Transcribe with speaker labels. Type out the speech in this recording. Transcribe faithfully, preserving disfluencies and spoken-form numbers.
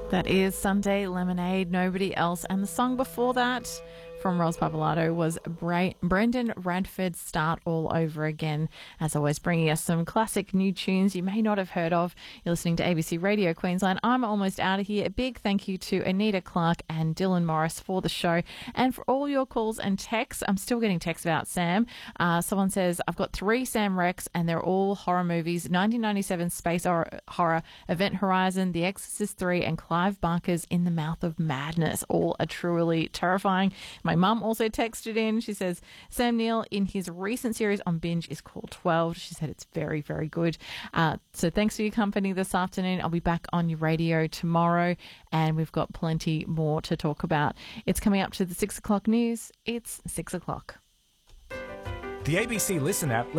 Speaker 1: That is Sunday Lemonade, Nobody Else. And the song before that from Ros Papalato was Bra- Brendan Radford's Start All Over Again. As always, bringing us some classic new tunes you may not have heard of. You're listening to A B C Radio Queensland. I'm almost out of here. A big thank you to Anita Clark and Dylan Morris for the show and for all your calls and texts. I'm still getting texts about Sam. Uh, someone says, I've got three Sam Recs and they're all horror movies. nineteen ninety-seven Space Horror, horror Event Horizon, The Exorcist three and Clive Barker's In the Mouth of Madness. All are truly terrifying. My mum also texted in. She says, Sam Neill in his recent series on Binge is called twelve. She said it's very, very good. Uh, so thanks for your company this afternoon. I'll be back on your radio tomorrow and we've got plenty more to talk about. It's coming up to the six o'clock news. It's six o'clock.
Speaker 2: The A B C Listen app